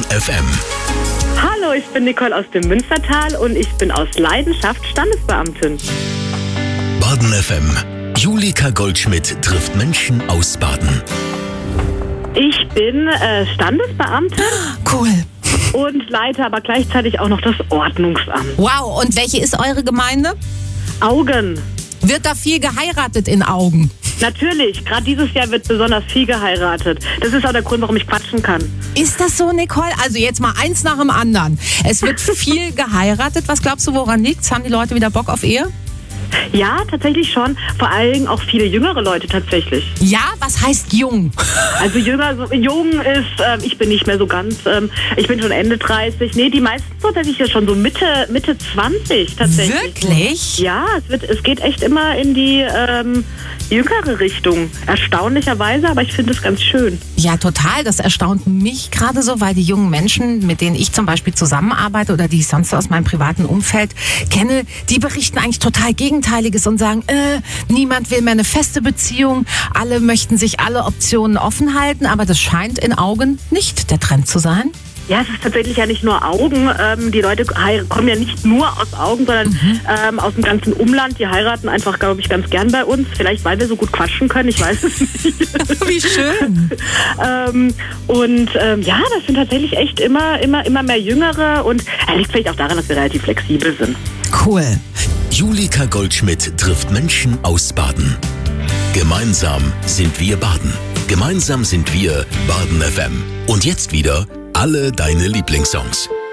FM. Hallo, ich bin Nicole aus dem Münstertal und ich bin aus Leidenschaft Standesbeamtin. Baden FM. Julika Goldschmidt trifft Menschen aus Baden. Ich bin Standesbeamtin Cool. und leite aber gleichzeitig auch noch das Ordnungsamt. Wow, und welche ist eure Gemeinde? Augen. Wird da viel geheiratet in Augen? Natürlich, gerade dieses Jahr wird besonders viel geheiratet. Das ist auch der Grund, warum ich quatschen kann. Ist das so, Nicole? Also jetzt mal eins nach dem anderen. Es wird viel geheiratet. Was glaubst du, woran liegt's? Haben die Leute wieder Bock auf Ehe? Ja, tatsächlich schon. Vor allem auch viele jüngere Leute tatsächlich. Ja, was heißt jung? Also jung ist, ich bin nicht mehr so ganz, ich bin schon Ende 30. Nee, die meisten so tatsächlich schon so Mitte 20 tatsächlich. Wirklich? Ja, es geht echt immer in die jüngere Richtung. Erstaunlicherweise, aber ich finde es ganz schön. Ja, total. Das erstaunt mich gerade so, weil die jungen Menschen, mit denen ich zum Beispiel zusammenarbeite oder die ich sonst aus meinem privaten Umfeld kenne, die berichten eigentlich total Gegenteiliges und sagen, niemand will mehr eine feste Beziehung, alle möchten sich alle Optionen offen halten, aber das scheint in Augen nicht der Trend zu sein. Ja, es ist tatsächlich ja nicht nur Augen. Die Leute kommen ja nicht nur aus Augen, sondern aus dem ganzen Umland. Die heiraten einfach, glaube ich, ganz gern bei uns. Vielleicht, weil wir so gut quatschen können, ich weiß es nicht. Wie schön. Ja, das sind tatsächlich echt immer mehr Jüngere. Und liegt vielleicht auch daran, dass wir relativ flexibel sind. Cool. Julika Goldschmidt trifft Menschen aus Baden. Gemeinsam sind wir Baden. Gemeinsam sind wir Baden FM. Und jetzt wieder alle deine Lieblingssongs.